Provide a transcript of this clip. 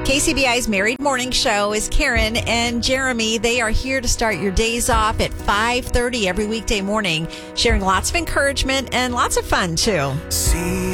KCBI's Married Morning Show is Karen and Jeremy. They are here to start your days off at 5:30 every weekday morning, sharing lots of encouragement and lots of fun, too. See